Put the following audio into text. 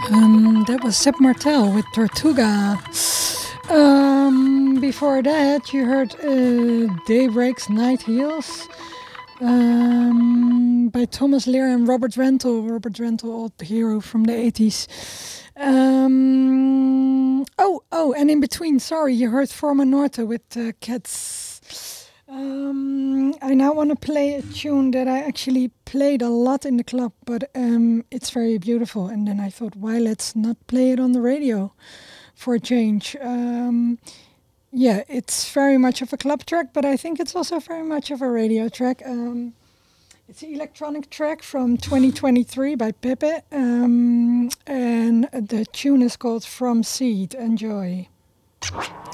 That was Seb Martel with Tortuga. Before that, you heard Daybreak's Night Heals by Thomas Lear and Robert Rental. Robert Rental, old hero from the 80s. And in between, sorry, you heard Forma Norte with Cats. I now want to play a tune that I actually played a lot in the club, but it's very beautiful. And then I thought, why let's not play it on the radio for a change? It's very much of a club track, but I think it's also very much of a radio track. It's an electronic track from 2023 by Pepe, and the tune is called From Seed. Enjoy.